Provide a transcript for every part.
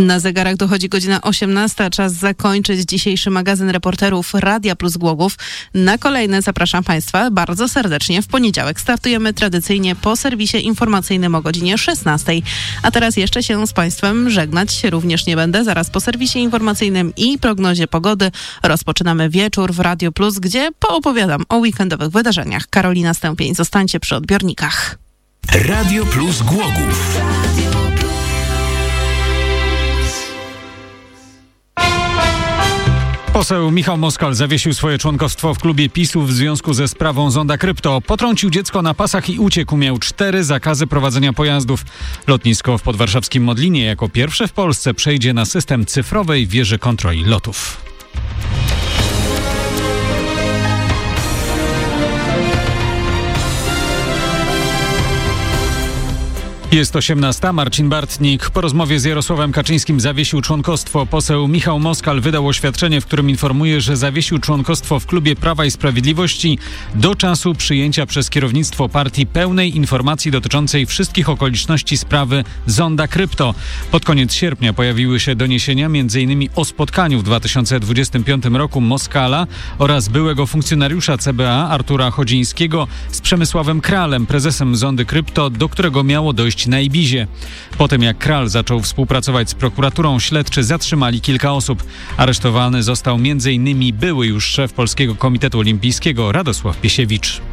Na zegarach dochodzi godzina 18. Czas zakończyć dzisiejszy magazyn reporterów Radia Plus Głogów. Na kolejne zapraszam Państwa bardzo serdecznie w poniedziałek. Startujemy tradycyjnie po serwisie informacyjnym o godzinie 16. A teraz jeszcze się z Państwem żegnać również nie będę. Zaraz po serwisie informacyjnym i prognozie pogody rozpoczynamy wieczór w Radio Plus, gdzie poopowiadam o weekendowych wydarzeniach. Karolina Stępień, zostańcie przy odbiornikach. Radio Plus Głogów. Poseł Michał Moskal zawiesił swoje członkostwo w klubie PiS-u w związku ze sprawą Zonda Krypto. Potrącił dziecko na pasach i uciekł. Miał 4 zakazy prowadzenia pojazdów. Lotnisko w podwarszawskim Modlinie jako pierwsze w Polsce przejdzie na system cyfrowej wieży kontroli lotów. Jest 18. Marcin Bartnik po rozmowie z Jarosławem Kaczyńskim zawiesił członkostwo. Poseł Michał Moskal wydał oświadczenie, w którym informuje, że zawiesił członkostwo w klubie Prawa i Sprawiedliwości do czasu przyjęcia przez kierownictwo partii pełnej informacji dotyczącej wszystkich okoliczności sprawy Zonda Krypto. Pod koniec sierpnia pojawiły się doniesienia m.in. o spotkaniu w 2025 roku Moskala oraz byłego funkcjonariusza CBA Artura Chodzińskiego z Przemysławem Kralem, prezesem Zondy Krypto, do którego miało dojść na Ibizie. Potem jak Kral zaczął współpracować z prokuraturą, śledczy zatrzymali kilka osób. Aresztowany został m.in. były już szef Polskiego Komitetu Olimpijskiego Radosław Piesiewicz.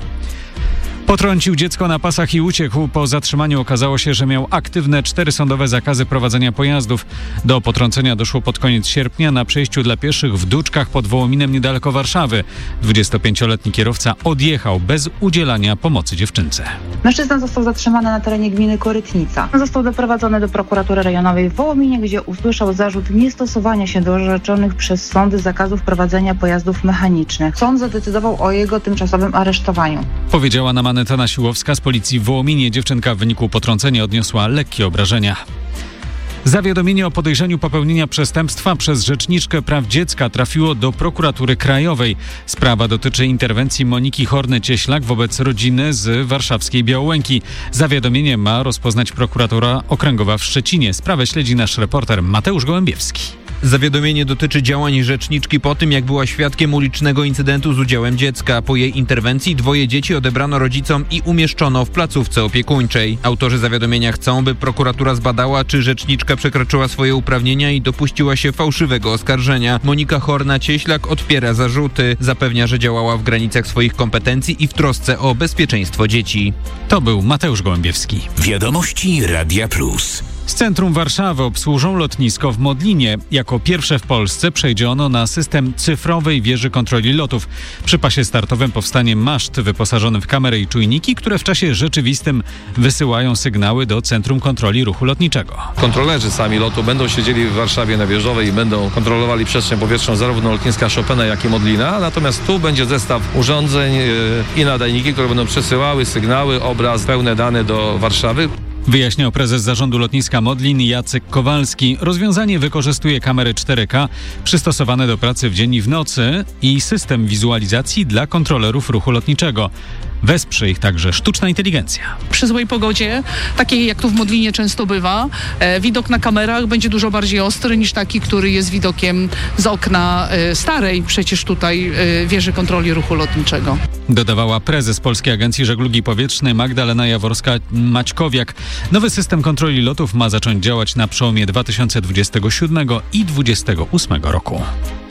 Potrącił dziecko na pasach i uciekł. Po zatrzymaniu okazało się, że miał aktywne 4 sądowe zakazy prowadzenia pojazdów. Do potrącenia doszło pod koniec sierpnia na przejściu dla pieszych w Duczkach pod Wołominem niedaleko Warszawy. 25-letni kierowca odjechał bez udzielania pomocy dziewczynce. Mężczyzna został zatrzymany na terenie gminy Korytnica. Został doprowadzony do prokuratury rejonowej w Wołominie, gdzie usłyszał zarzut niestosowania się do orzeczonych przez sądy zakazów prowadzenia pojazdów mechanicznych. Sąd zadecydował o jego tymczasowym aresztowaniu. Powiedziała nam Aneta Siłowska z policji w Wołominie. Dziewczynka w wyniku potrącenia odniosła lekkie obrażenia. Zawiadomienie o podejrzeniu popełnienia przestępstwa przez Rzeczniczkę Praw Dziecka trafiło do prokuratury krajowej. Sprawa dotyczy interwencji Moniki Horny-Cieślak wobec rodziny z warszawskiej Białołęki. Zawiadomienie ma rozpoznać prokuratura okręgowa w Szczecinie. Sprawę śledzi nasz reporter Mateusz Gołębiewski. Zawiadomienie dotyczy działań rzeczniczki po tym, jak była świadkiem ulicznego incydentu z udziałem dziecka. Po jej interwencji 2 dzieci odebrano rodzicom i umieszczono w placówce opiekuńczej. Autorzy zawiadomienia chcą, by prokuratura zbadała, czy rzeczniczka przekroczyła swoje uprawnienia i dopuściła się fałszywego oskarżenia. Monika Horna-Cieślak odpiera zarzuty. Zapewnia, że działała w granicach swoich kompetencji i w trosce o bezpieczeństwo dzieci. To był Mateusz Gołębiewski. Wiadomości Radia Plus. Z centrum Warszawy obsłużą lotnisko w Modlinie. Jako pierwsze w Polsce przejdzie ono na system cyfrowej wieży kontroli lotów. Przy pasie startowym powstanie maszt wyposażony w kamery i czujniki, które w czasie rzeczywistym wysyłają sygnały do Centrum Kontroli Ruchu Lotniczego. Kontrolerzy sami lotu będą siedzieli w Warszawie na Wieżowej i będą kontrolowali przestrzeń powietrzną zarówno lotniska Chopina, jak i Modlina. Natomiast tu będzie zestaw urządzeń i nadajniki, które będą przesyłały sygnały, obraz, pełne dane do Warszawy. Wyjaśniał prezes zarządu lotniska Modlin Jacek Kowalski. Rozwiązanie wykorzystuje kamery 4K przystosowane do pracy w dzień i w nocy i system wizualizacji dla kontrolerów ruchu lotniczego. Wesprze ich także sztuczna inteligencja. Przy złej pogodzie, takiej jak tu w Modlinie często bywa, widok na kamerach będzie dużo bardziej ostry niż taki, który jest widokiem z okna starej przecież tutaj wieży kontroli ruchu lotniczego. Dodawała prezes Polskiej Agencji Żeglugi Powietrznej Magdalena Jaworska-Maćkowiak. Nowy system kontroli lotów ma zacząć działać na przełomie 2027 i 2028 roku.